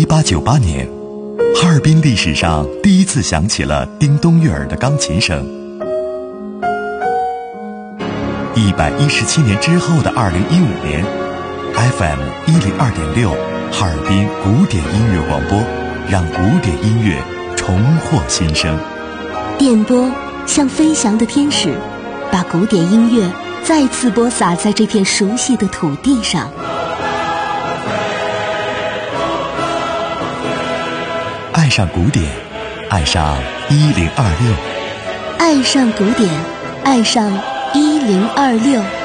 1898年，哈尔滨历史上第一次响起了叮咚悦耳的钢琴声。117年之后的2015年 ，FM 102.6哈尔滨古典音乐广播，让古典音乐重获新生。 电波像飞翔的天使，把古典音乐再次播撒在这片熟悉的土地上。 爱上古典，爱上1026， 爱上古典，爱上1026。